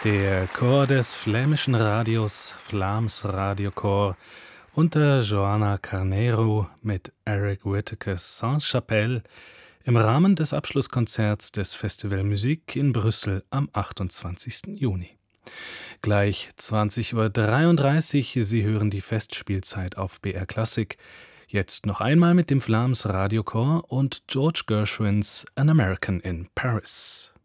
Der Chor des flämischen Radios Vlaams Radiochor unter Joanna Carneiro mit Eric Whittakers Sainte-Chapelle im Rahmen des Abschlusskonzerts des Festival Musique in Brüssel am 28. Juni. Gleich 20:33 Uhr, Sie hören die Festspielzeit auf BR Klassik. Jetzt noch einmal mit dem Vlaams Radiochor und George Gershwins An American in Paris.